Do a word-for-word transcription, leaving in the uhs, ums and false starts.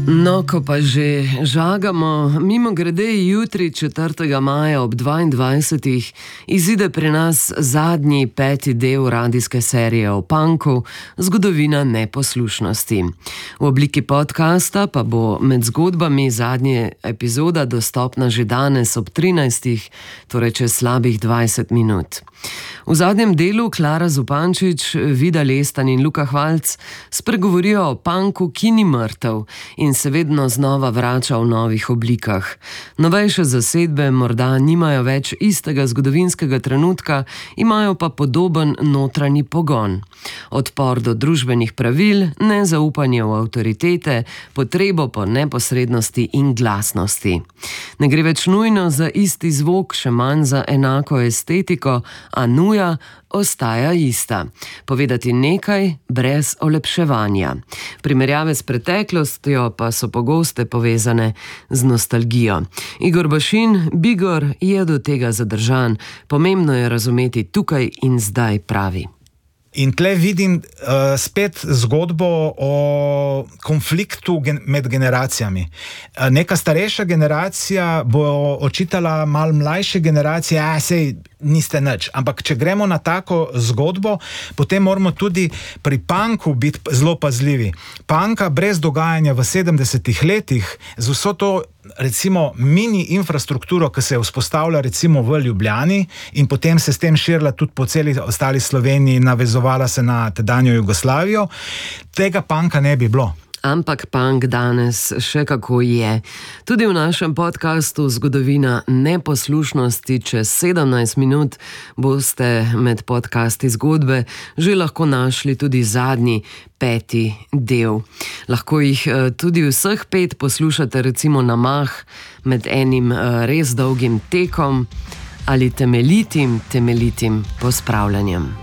No, ko pa že žagamo, mimo grede jutri četrtega maja ob dvaindvajsetih izide pri nas zadnji peti del radijske serije o punku Zgodovina neposlušnosti. V obliki podcasta pa bo med zgodbami zadnje epizoda dostopna že danes ob trinajstih, torej čez slabih dvajset minut. V zadnjem delu Klara Zupančič, Vida Lestan in Luka Hvalc spregovorijo o punku, ki ni mrtev in se vedno znova vrača v novih oblikah. Novejše zasedbe morda nimajo več istega zgodovinskega trenutka, imajo pa podoben notranji pogon. Odpor do družbenih pravil, nezaupanje v avtoritete, potrebo po neposrednosti in glasnosti. Ne gre več nujno za isti zvok, še manj za enako estetiko, a nuja ostaja ista. Povedati nekaj brez olepševanja. Primerjave s preteklostjo pa so pogoste povezane z nostalgijo. Igor Bašin, Bigor, je do tega zadržan. Pomembno je razumeti tukaj in zdaj, pravi. In tle vidim uh, spet zgodbo o konfliktu gen- med generacijami. Uh, neka starejša generacija bo očitala malo mlajše generacije, a sej niste nič. Ampak če gremo na tako zgodbo, potem moramo tudi pri punku biti zelo pazljivi. Punka brez dogajanja v sedemdesetih letih, z vso to recimo mini infrastrukturo, ki se je vzpostavila recimo v Ljubljani in potem se s tem širila tudi po celi ostali Sloveniji, navezovala se na tedanjo Jugoslavijo, tega punka ne bi bilo. Ampak punk danes še kako je. Tudi v našem podcastu Zgodovina neposlušnosti čez sedemnajst minut boste med podcasti zgodbe že lahko našli tudi zadnji peti del. Lahko jih tudi vseh pet poslušate recimo na mah med enim res dolgim tekom ali temeljitim, temeljitim pospravljanjem.